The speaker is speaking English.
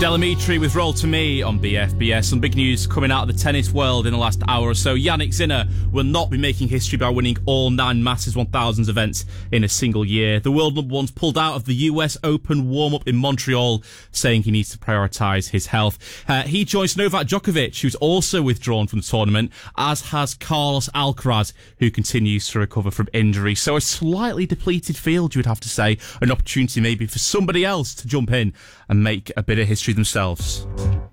Delamitri with Roll to Me on BFBS. Some big news coming out of the tennis world in the last hour or so. Jannik Sinner will not be making history by winning all 9 Masters 1000s events in a single year. The world number one's pulled out of the US Open warm-up in Montreal, saying he needs to prioritise his health. He joins Novak Djokovic, who's also withdrawn from the tournament, as has Carlos Alcaraz, who continues to recover from injury. So a slightly depleted field, you would have to say. An opportunity maybe for somebody else to jump in and make a bit of history themselves.